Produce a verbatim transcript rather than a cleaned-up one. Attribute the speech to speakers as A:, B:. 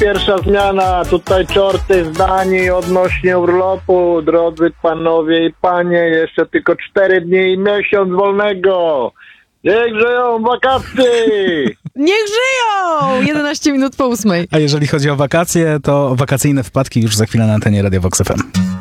A: pierwsza zmiana. Tutaj czorty zdani odnośnie urlopu. Drodzy panowie i panie, jeszcze tylko cztery dni i miesiąc wolnego. Niech żyją wakacje!
B: Niech żyją! jedenaście minut po ósmej.
C: A jeżeli chodzi o wakacje, to wakacyjne wpadki już za chwilę na antenie Radia Vox F M.